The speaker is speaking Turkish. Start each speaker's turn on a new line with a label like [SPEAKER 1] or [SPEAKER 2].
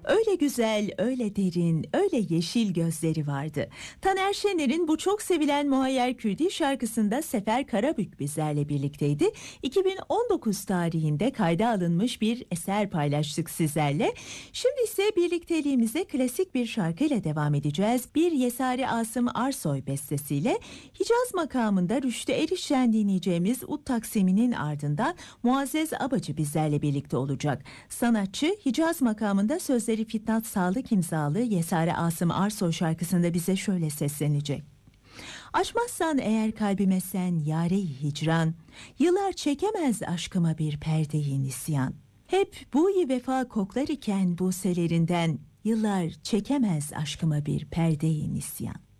[SPEAKER 1] Öyle güzel, öyle derin, öyle yeşil gözleri vardı. Taner Şener'in bu çok sevilen Muayyer Kürdi şarkısında Sefer Karabük bizlerle birlikteydi. 2019 tarihinde kayda alınmış bir eser paylaştık sizlerle. Şimdi ise birlikteliğimize klasik bir şarkıyla devam edeceğiz. Bir Yesari Asım Arsoy bestesiyle Hicaz makamında Rüştü Eriş'ten dinleyeceğimiz Ut Taksim'inin ardından Muazzez Abacı bizlerle birlikte olacak. Sanatçı Hicaz makamında sözleri Fitnat Sağlık imzalı Yesari Asım Arsoy şarkısında bize şöyle seslenecek. Açmazsan eğer kalbime sen yare-i hicran, yıllar çekemez aşkıma bir perde-i nisyan. Hep bu-i vefa koklar iken buselerinden, yıllar çekemez aşkıma bir perde-i nisyan.